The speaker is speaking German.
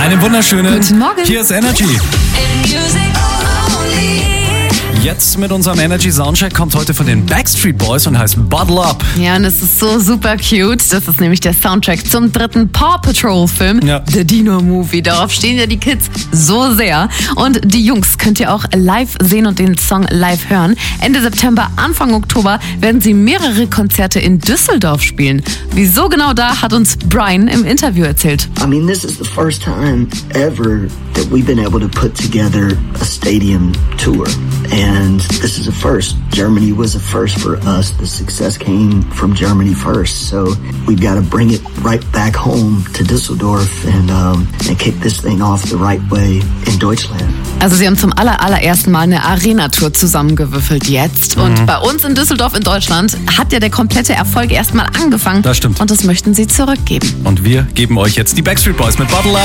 Einen wunderschönen Guten Morgen. Hier ist Energy. Jetzt mit unserem Energy Soundcheck kommt heute von den Backstreet Boys und heißt Bottle Up. Ja, und es ist so super cute. Das ist nämlich der Soundtrack zum 3. Paw Patrol Film, Ja. The Dino Movie. Darauf stehen ja die Kids so sehr. Und die Jungs könnt ihr auch live sehen und den Song live hören. Ende September, Anfang Oktober werden sie mehrere Konzerte in Düsseldorf spielen. Wieso genau da, hat uns Brian im Interview erzählt. I mean, this is the first time ever that we've been able to put together a stadium tour. And this is a first. Germany was a first for us. The success came from Germany first. So we've got to bring it right back home to Düsseldorf and kick this thing off the right way in Deutschland. Also sie haben zum allerersten Mal eine Arena-Tour zusammengewürfelt jetzt. Und bei uns in Düsseldorf in Deutschland hat ja der komplette Erfolg erstmal angefangen. Das stimmt. Und das möchten sie zurückgeben. Und wir geben euch jetzt die Backstreet Boys mit Bottle Up.